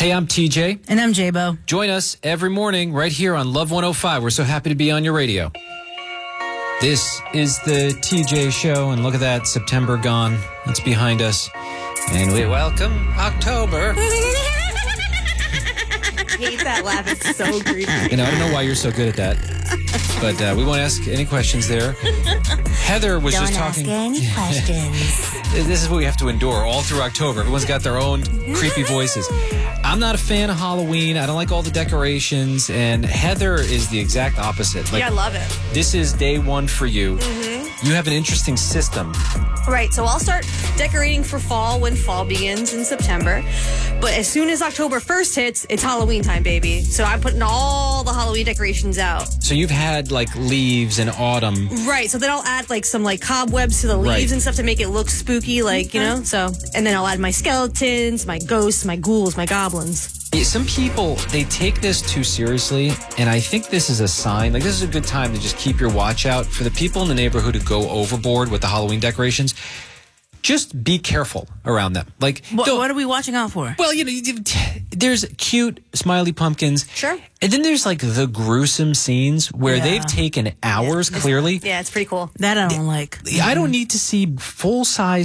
Hey, I'm TJ. And I'm J-Bo. Join us every morning right here on Love 105. We're so happy to be on your radio. This is the TJ Show, and look at that, September gone. It's behind us. And we welcome October. I hate that laugh. It's so creepy. I don't know why you're so good at that. But we won't ask any questions there. Heather was just talking. Don't ask any questions. This is what we have to endure all through October. Everyone's got their own creepy voices. I'm not a fan of Halloween. I don't like all the decorations. And Heather is the exact opposite. Yeah, I love it. This is day one for you. You have an interesting system. Right, so I'll start decorating for fall when fall begins in September. But as soon as October 1st hits, it's Halloween time, baby. So I'm putting all the Halloween decorations out. So you've had like leaves in autumn. Right, so then I'll add like some like cobwebs to the leaves and stuff to make it look spooky, like, you know? So, and then I'll add my skeletons, my ghosts, my ghouls, my goblins. Some people, they take this too seriously, and I think this is a sign. Like, this is a good time to just keep your watch out for the people in the neighborhood who go overboard with the Halloween decorations. Just be careful around them. Like, What are we watching out for? well, there's cute smiley pumpkins. Sure. And then there's like the gruesome scenes where they've taken hours, clearly. Yeah, it's pretty cool. That I don't like. I don't need to see full-size